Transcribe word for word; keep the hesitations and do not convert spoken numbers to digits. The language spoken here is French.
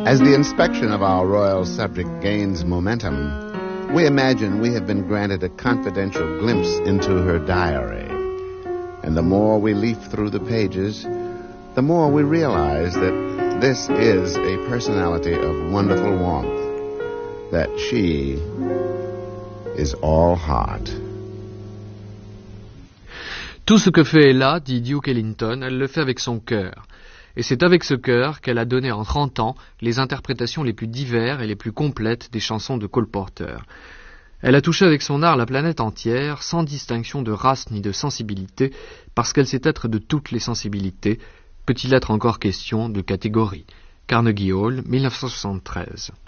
As the inspection of our royal subject gains momentum, we imagine we have been granted a confidential glimpse into her diary. And the more we leaf through the pages, the more we realize that this is a personality of wonderful warmth, that she is all heart. Tout ce que fait Ella, dit Duke Ellington, elle le fait avec son cœur. Et c'est avec ce cœur qu'elle a donné en trente ans les interprétations les plus diverses et les plus complètes des chansons de Cole Porter. Elle a touché avec son art la planète entière, sans distinction de race ni de sensibilité, parce qu'elle sait être de toutes les sensibilités. Peut-il être encore question de catégorie? Carnegie Hall, mille neuf cent soixante-treize.